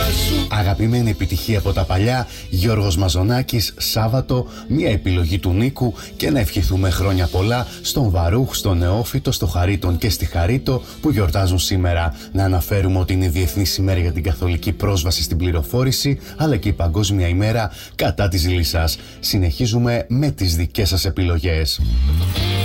Αγαπημένη επιτυχία από τα παλιά, Γιώργος Μαζονάκης, Σάββατο, μια επιλογή του Νίκου και να ευχηθούμε χρόνια πολλά στον Βαρούχ, στον Νεόφυτο, στο Χαρίτον και στη Χαρίτο που γιορτάζουν σήμερα. Να αναφέρουμε ότι είναι η Διεθνής ημέρα για την καθολική πρόσβαση στην πληροφόρηση, αλλά και η Παγκόσμια ημέρα κατά της λύσας. Συνεχίζουμε με τις δικές σας επιλογές.